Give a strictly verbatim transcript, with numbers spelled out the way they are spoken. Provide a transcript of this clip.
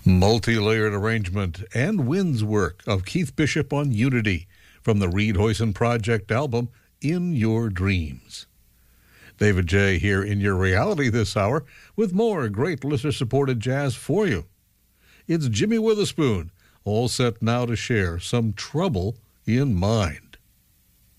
Multi-layered arrangement and winds work of Keith Bishop on Unity from the Reed Hoyson Project album, In Your Dreams. David J. here in your reality this hour with more great listener-supported jazz for you. It's Jimmy Witherspoon, all set now to share Some Trouble in Mind.